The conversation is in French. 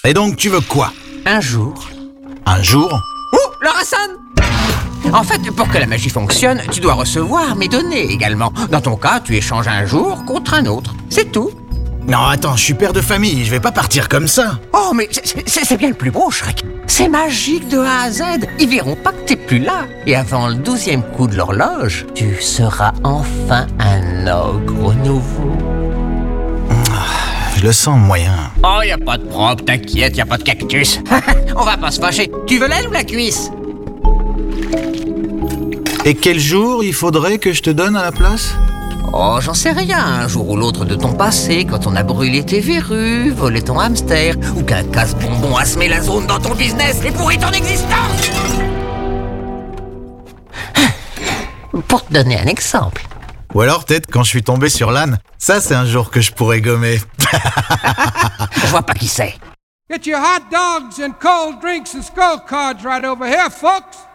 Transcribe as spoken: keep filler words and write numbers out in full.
Et donc, tu veux quoi? Un jour... Un jour? Oh, le Hassan! En fait, pour que la magie fonctionne, tu dois recevoir mes données également. Dans ton cas, tu échanges un jour contre un autre. C'est tout. Non, attends, je suis père de famille, je vais pas partir comme ça. Oh, mais c'est- c'est c'est bien le plus beau, Shrek. C'est magique de A à Z. Ils verront pas que t'es plus là. Et avant le douzième coup de l'horloge, tu seras enfin un ogre nouveau. Je le sens moyen. Oh, y a pas de propre, t'inquiète, y a pas de cactus. On va pas se fâcher. Tu veux l'aile ou la cuisse? Et quel jour il faudrait que je te donne à la place? Oh, j'en sais rien, un jour ou l'autre de ton passé, quand on a brûlé tes verrues, volé ton hamster, ou qu'un casse-bonbon a semé la zone dans ton business et pourri ton existence. Pour te donner un exemple. Ou alors peut-être quand je suis tombé sur l'âne. Ça, c'est un jour que je pourrais gommer. Je vois pas qui c'est. Get your hot dogs and cold drinks and skull cards right over here, folks.